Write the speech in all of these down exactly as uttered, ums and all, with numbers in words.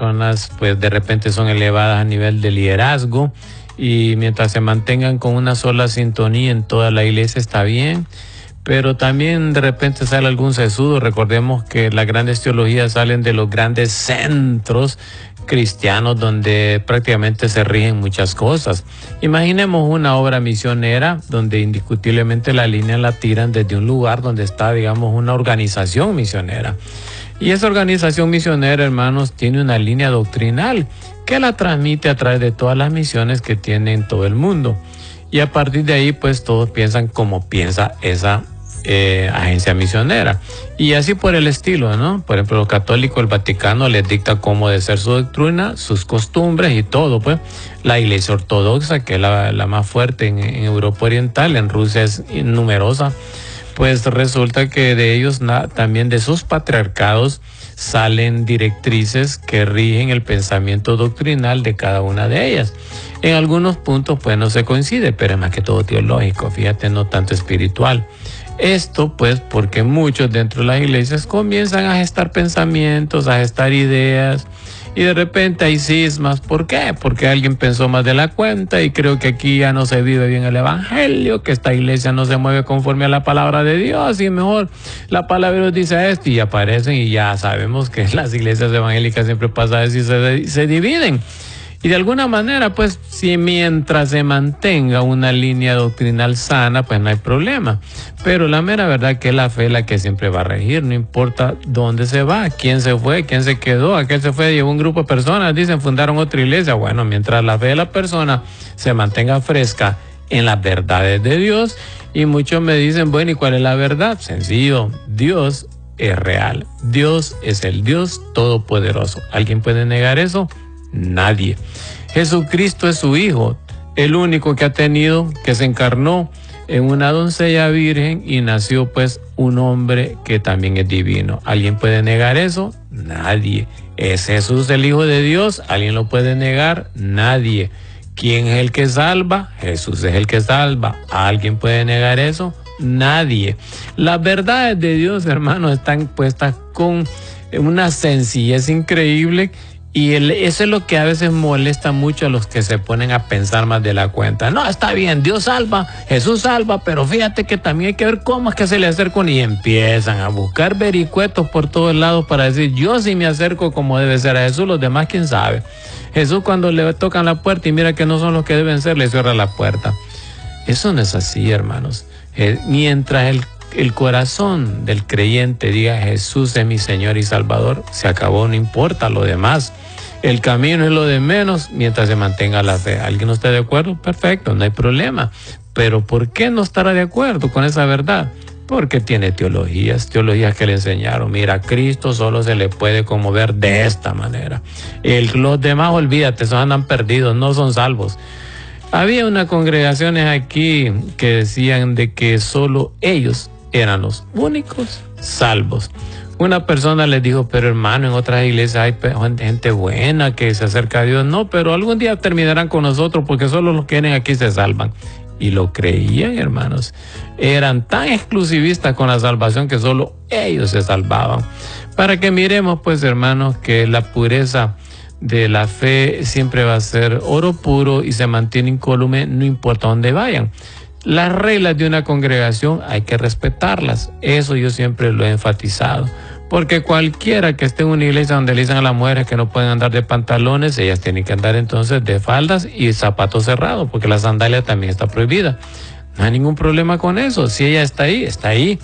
personas pues de repente son elevadas a nivel de liderazgo, y mientras se mantengan con una sola sintonía en toda la iglesia está bien. Pero también de repente sale algún sesudo. Recordemos que las grandes teologías salen de los grandes centros cristianos donde prácticamente se rigen muchas cosas. Imaginemos una obra misionera donde indiscutiblemente la línea la tiran desde un lugar donde está, digamos, una organización misionera. Y esa organización misionera, hermanos, tiene una línea doctrinal que la transmite a través de todas las misiones que tiene en todo el mundo. Y a partir de ahí, pues todos piensan como piensa esa Eh, agencia misionera, y así por el estilo, ¿no? Por ejemplo, los católicos, el Vaticano les dicta cómo debe ser su doctrina, sus costumbres y todo, pues. La iglesia ortodoxa, que es la, la más fuerte en, en Europa Oriental, en Rusia es numerosa, pues resulta que de ellos, na, también de sus patriarcados, salen directrices que rigen el pensamiento doctrinal de cada una de ellas. En algunos puntos, pues no se coincide, pero es más que todo teológico, fíjate, no tanto espiritual. Esto pues porque muchos dentro de las iglesias comienzan a gestar pensamientos, a gestar ideas, y de repente hay cismas. ¿Por qué? Porque alguien pensó más de la cuenta y creo que aquí ya no se vive bien el evangelio, que esta iglesia no se mueve conforme a la palabra de Dios, y mejor la palabra de Dios dice esto, y aparecen, y ya sabemos que las iglesias evangélicas siempre pasa eso y se, se dividen. Y de alguna manera, pues, si mientras se mantenga una línea doctrinal sana, pues no hay problema. Pero la mera verdad que la fe es la que siempre va a regir, no importa dónde se va, quién se fue, quién se quedó, aquel se fue, llevó un grupo de personas, dicen, fundaron otra iglesia. Bueno, mientras la fe de la persona se mantenga fresca en las verdades de Dios, y muchos me dicen, bueno, ¿y cuál es la verdad? Sencillo, Dios es real, Dios es el Dios todopoderoso. ¿Alguien puede negar eso? Nadie. Jesucristo es su Hijo, el único que ha tenido, que se encarnó en una doncella virgen y nació pues un hombre que también es divino. ¿Alguien puede negar eso? Nadie. ¿Es Jesús el Hijo de Dios? ¿Alguien lo puede negar? Nadie. ¿Quién es el que salva? Jesús es el que salva. ¿Alguien puede negar eso? Nadie. Las verdades de Dios, hermanos, están puestas con una sencillez increíble. Y el, eso es lo que a veces molesta mucho a los que se ponen a pensar más de la cuenta. No, está bien, Dios salva, Jesús salva, pero fíjate que también hay que ver cómo es que se le acercan, y empiezan a buscar vericuetos por todos lados para decir, yo sí me acerco como debe ser a Jesús, los demás quién sabe. Jesús, cuando le tocan la puerta y mira que no son los que deben ser, le cierra la puerta. Eso no es así, hermanos. Eh, mientras el el corazón del creyente diga, Jesús es mi Señor y Salvador, se acabó, no importa lo demás. El camino es lo de menos mientras se mantenga la fe. ¿Alguien no está de acuerdo? Perfecto, no hay problema. Pero ¿por qué no estará de acuerdo con esa verdad? Porque tiene teologías, teologías que le enseñaron. Mira, a Cristo solo se le puede conmover de esta manera. El, los demás, olvídate, esos andan perdidos, no son salvos. Había unas congregaciones aquí que decían de que solo ellos eran los únicos salvos. Una persona les dijo, pero hermano, en otras iglesias hay gente buena que se acerca a Dios. No, pero algún día terminarán con nosotros porque solo los que vienen aquí se salvan. Y lo creían, hermanos. Eran tan exclusivistas con la salvación que solo ellos se salvaban. Para que miremos, pues, hermanos, que la pureza de la fe siempre va a ser oro puro y se mantiene incólume, no importa dónde vayan. Las reglas de una congregación hay que respetarlas. Eso yo siempre lo he enfatizado. Porque cualquiera que esté en una iglesia donde le dicen a las mujeres que no pueden andar de pantalones, ellas tienen que andar entonces de faldas y zapatos cerrados, porque la sandalia también está prohibida. No hay ningún problema con eso. Si ella está ahí, está ahí.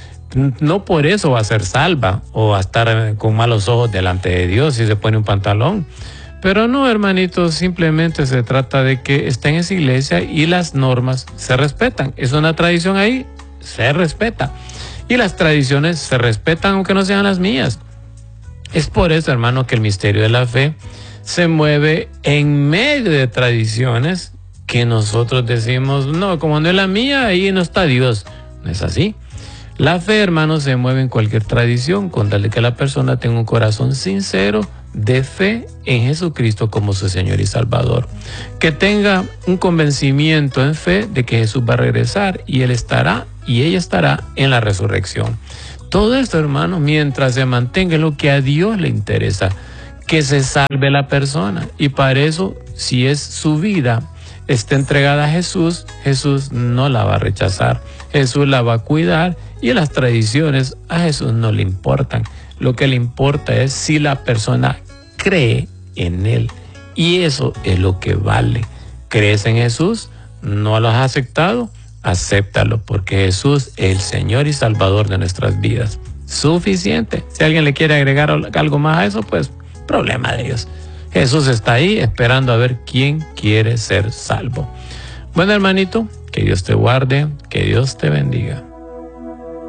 No por eso va a ser salva o va a estar con malos ojos delante de Dios si se pone un pantalón. Pero no, hermanitos, simplemente se trata de que está en esa iglesia y las normas se respetan. Es una tradición ahí, se respeta. Y las tradiciones se respetan aunque no sean las mías. Es por eso, hermano, que el misterio de la fe se mueve en medio de tradiciones que nosotros decimos, no, como no es la mía, ahí no está Dios. No es así. La fe, hermano, se mueve en cualquier tradición con tal de que la persona tenga un corazón sincero de fe en Jesucristo como su Señor y Salvador. Que tenga un convencimiento en fe de que Jesús va a regresar y Él estará y ella estará en la resurrección. Todo esto, hermano, mientras se mantenga lo que a Dios le interesa. que se salve la persona. Y para eso, si es su vida, está entregada a Jesús, Jesús no la va a rechazar. Jesús la va a cuidar y las tradiciones a Jesús no le importan. Lo que le importa es si la persona cree en Él. Y eso es lo que vale. ¿Crees en Jesús? ¿No lo has aceptado? Acéptalo, porque Jesús es el Señor y Salvador de nuestras vidas. Suficiente. Si alguien le quiere agregar algo más a eso, pues problema de ellos. Jesús está ahí esperando a ver quién quiere ser salvo. Bueno, hermanito, que Dios te guarde, que Dios te bendiga.